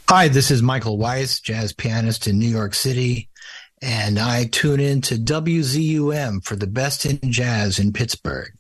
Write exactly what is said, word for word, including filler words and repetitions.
Hi, this is Michael Weiss, jazz pianist in New York City, and I tune in to W Z U M for the best in jazz in Pittsburgh.